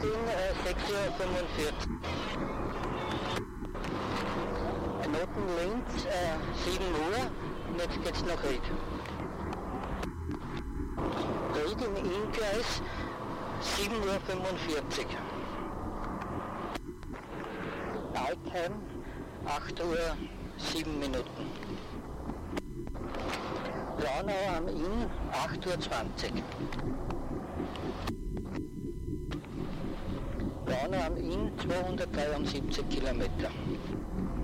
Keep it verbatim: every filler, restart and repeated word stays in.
Ding äh, sechs Uhr fünfundvierzig. Noten links äh, sieben Uhr und jetzt geht's nach Ried. Ried im Inngleis sieben Uhr fünfundvierzig. Altheim acht Uhr sieben Minuten. Braunau am Inn acht Uhr zwanzig. Braunau am Inn zweihundertdreiundsiebzig Kilometer.